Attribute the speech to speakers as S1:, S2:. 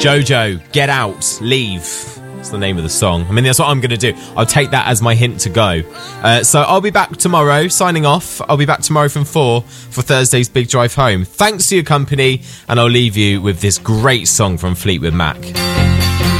S1: Jojo, Get Out, Leave. That's the name of the song. I mean, that's what I'm going to do. I'll take that as my hint to go. So I'll be back tomorrow, signing off. I'll be back tomorrow from 4 for Thursday's Big Drive Home. Thanks for your company, and I'll leave you with this great song from Fleetwood Mac.